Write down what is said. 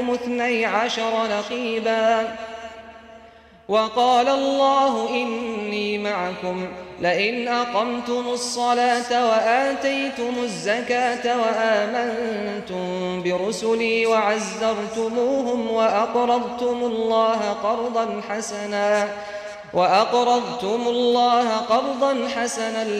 12 نقيبا وقال الله إني معكم لئن أقمتم الصلاة وآتيتم الزكاة وآمنتم برسلي وعزرتموهم وأقرضتم الله قرضا حسنا